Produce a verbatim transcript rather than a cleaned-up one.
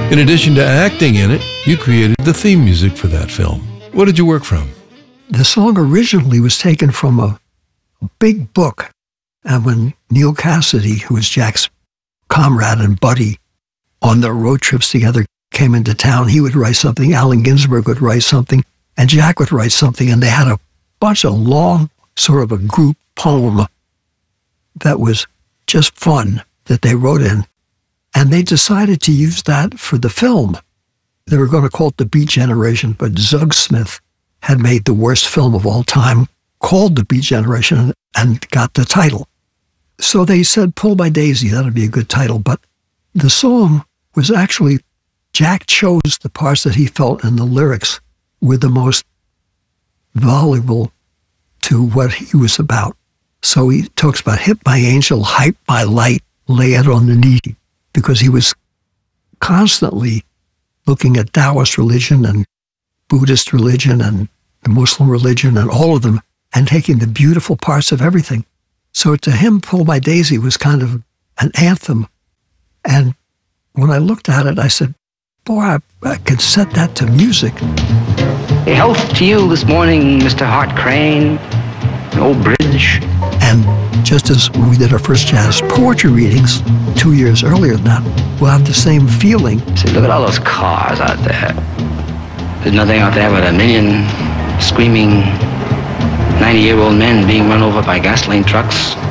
In addition to acting in it, you created the theme music for that film. What did you work from? The song originally was taken from a, a big book. And when Neil Cassidy, who was Jack's comrade and buddy on their road trips together, came into town, he would write something, Allen Ginsberg would write something, and Jack would write something, and they had a bunch of long, sort of a group poem that was just fun that they wrote in. And they decided to use that for the film. They were going to call it The Beat Generation, but Zug Smith had made the worst film of all time, called The Beat Generation, and got the title. So they said, Pull by Daisy, that'd be a good title. But the song was actually, Jack chose the parts that he felt in the lyrics were the most valuable to what he was about. So he talks about hit my angel, hype my light, lay it on the knee, because he was constantly looking at Taoist religion and Buddhist religion and the Muslim religion and all of them, and taking the beautiful parts of everything. So to him, Pull by Daisy was kind of an anthem. And when I looked at it, I said, boy, I, I can set that to music. A health to you this morning, Mister Hart Crane, Old Bridge. And just as we did our first jazz poetry readings two years earlier than that, we'll have the same feeling. See, look at all those cars out there. There's nothing out there but a million screaming ninety-year-old men being run over by gasoline trucks.